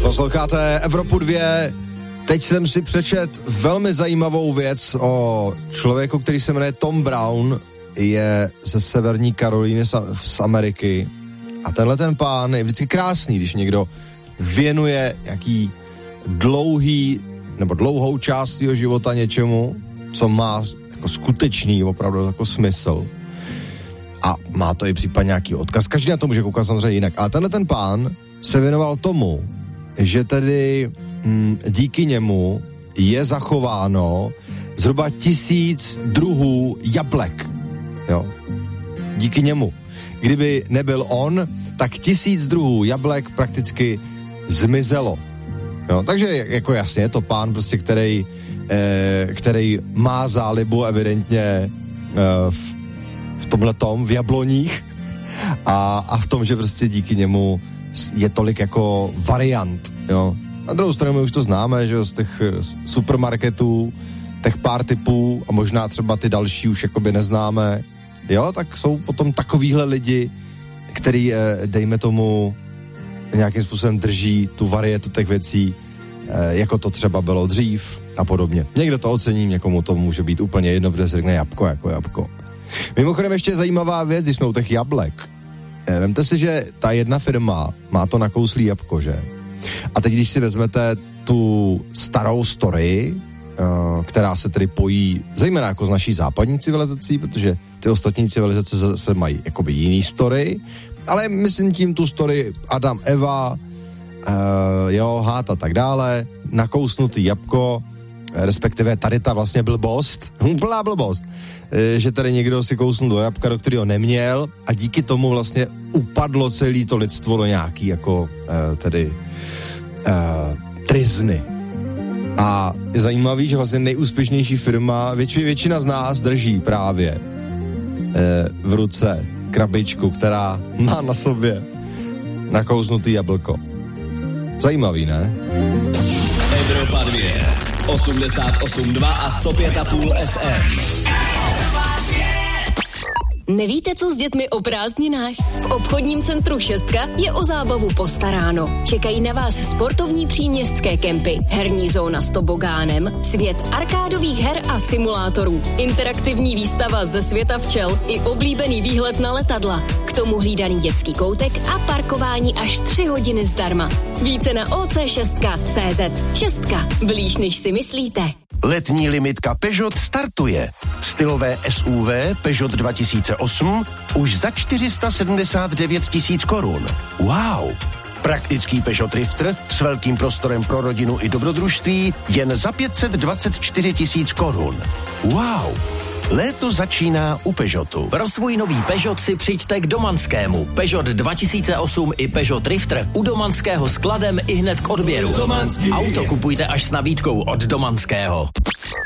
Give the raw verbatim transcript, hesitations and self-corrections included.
Posloucháte Evropu dvě. Teď jsem si přečet velmi zajímavou věc o člověku, který se jmenuje Tom Brown, je ze Severní Karolíny z Ameriky. A tenhle ten pán je vždycky krásný, když někdo věnuje nějaký dlouhý nebo dlouhou část svého života něčemu, co má jako skutečný opravdu jako smysl. A má to i případně nějaký odkaz. Každý na to může koukat samozřejmě jinak. Ale tenhle ten pán se věnoval tomu, že tedy hm, díky němu je zachováno zhruba tisíc druhů jablek. Jo. Díky němu. Kdyby nebyl on, tak tisíc druhů jablek prakticky zmizelo. Jo. Takže jako jasně, je to pán, prostě, který, eh, který má zálibu evidentně eh, v, v tomhletom, v jabloních a, a v tom, že prostě díky němu je tolik jako variant, jo. Na druhou stranu my už to známe, že jo, z těch supermarketů, těch pár typů a možná třeba ty další už jakoby neznáme, jo, tak jsou potom takovýhle lidi, který, dejme tomu, nějakým způsobem drží tu varietu těch věcí, jako to třeba bylo dřív a podobně. Někdo to ocení, někomu to může být úplně jedno, protože se řekne jabko jako jabko. Mimochodem ještě zajímavá věc, když jsme u těch jablek. Vemte si, že ta jedna firma má to nakouslý jabko, že? A teď, když si vezmete tu starou story, která se tedy pojí zejména jako z naší západní civilizací, protože ty ostatní civilizace zase mají jakoby jiný story, ale myslím tím tu story Adam, Eva, uh, jo, hád a tak dále, nakousnutý jabko, respektive tady ta vlastně blbost, úplná blbost, že tady někdo si kousnul do jabka, do kterého neměl a díky tomu vlastně upadlo celé to lidstvo do nějaký jako uh, tedy uh, tryzny. A je zajímavý, že vlastně nejúspěšnější firma, větši, většina z nás drží právě e, v ruce krabičku, která má na sobě nakouznutý jablko. Zajímavý, ne? Evropa dvě, osmdesát osm dva a sto pět a půl F M. Nevíte, co s dětmi o prázdninách? V obchodním centru Šestka je o zábavu postaráno. Čekají na vás sportovní příměstské kempy, herní zóna s tobogánem, svět arkádových her a simulátorů, interaktivní výstava ze světa včel i oblíbený výhled na letadla. K tomu hlídaný dětský koutek a parkování až tři hodiny zdarma. Více na o c šest tečka cé zet. Šestka. Blíž, než si myslíte. Letní limitka Peugeot startuje. Stylové S U V Peugeot dva tisíce osm už za čtyři sta sedmdesát devět tisíc korun. Wow! Praktický Peugeot Rifter s velkým prostorem pro rodinu i dobrodružství jen za pět set dvacet čtyři tisíc korun. Wow! Léto začíná u Peugeotu. Pro svůj nový Peugeot si přijďte k Domanskému. Peugeot dva tisíce osm i Peugeot Rifter u Domanského skladem i hned k odběru. Domanský. Auto kupujte až s nabídkou od Domanského.